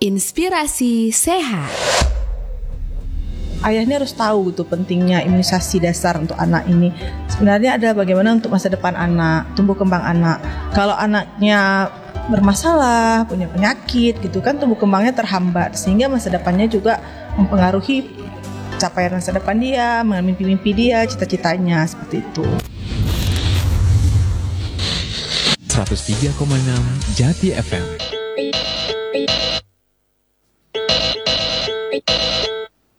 Inspirasi sehat. Ayah ini harus tahu gitu pentingnya imunisasi dasar untuk anak ini. Sebenarnya ada bagaimana untuk masa depan anak, tumbuh kembang anak. Kalau anaknya bermasalah, punya penyakit gitu kan, tumbuh kembangnya terhambat sehingga masa depannya juga mempengaruhi capaian masa depan dia, mimpi-mimpi dia, cita-citanya seperti itu. 103,6 Jati FM.